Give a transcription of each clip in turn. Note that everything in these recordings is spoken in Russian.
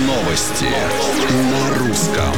Новости на русском.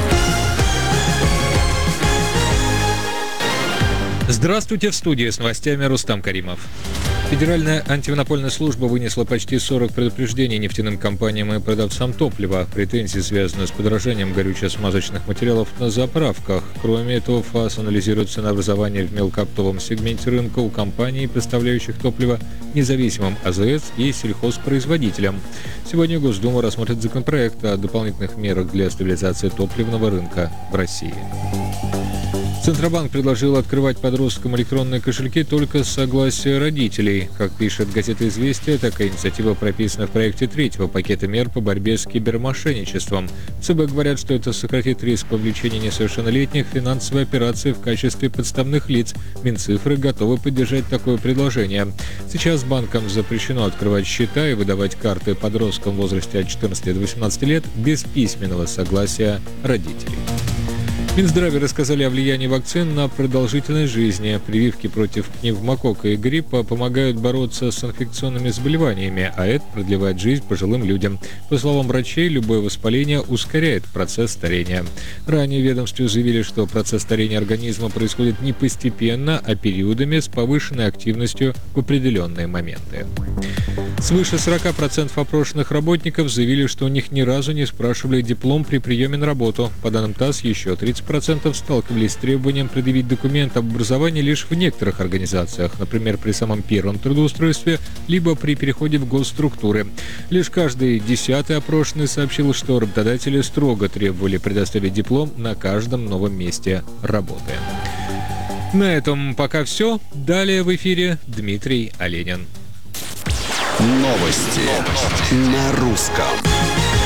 Здравствуйте, в студии с новостями Рустам Каримов. Федеральная антимонопольная служба вынесла почти 40 предупреждений нефтяным компаниям и продавцам топлива. Претензии связаны с подорожанием горюче-смазочных материалов на заправках. Кроме этого, ФАС анализирует ценообразование в мелкооптовом сегменте рынка у компаний, поставляющих топливо независимым АЗС и сельхозпроизводителям. Сегодня Госдума рассмотрит законопроект о дополнительных мерах для стабилизации топливного рынка в России. Центробанк предложил открывать подросткам электронные кошельки только с согласия родителей. Как пишет газета «Известия», такая инициатива прописана в проекте третьего пакета мер по борьбе с кибермошенничеством. ЦБ говорят, что это сократит риск вовлечения несовершеннолетних в финансовые операции в качестве подставных лиц. Минцифры готовы поддержать такое предложение. Сейчас банкам запрещено открывать счета и выдавать карты подросткам в возрасте от 14 до 18 лет без письменного согласия родителей. Минздраве рассказали о влиянии вакцин на продолжительность жизни. Прививки против пневмококка и гриппа помогают бороться с инфекционными заболеваниями, а это продлевает жизнь пожилым людям. По словам врачей, любое воспаление ускоряет процесс старения. Ранее в ведомстве заявили, что процесс старения организма происходит не постепенно, а периодами с повышенной активностью в определенные моменты. Свыше 40% опрошенных работников заявили, что у них ни разу не спрашивали диплом при приеме на работу. По данным ТАСС, еще 30% сталкивались с требованием предъявить документ об образовании лишь в некоторых организациях, например, при самом первом трудоустройстве, либо при переходе в госструктуры. Лишь каждый 10-й опрошенный сообщил, что работодатели строго требовали предоставить диплом на каждом новом месте работы. На этом пока все. Далее в эфире Дмитрий Оленин. Новости на русском.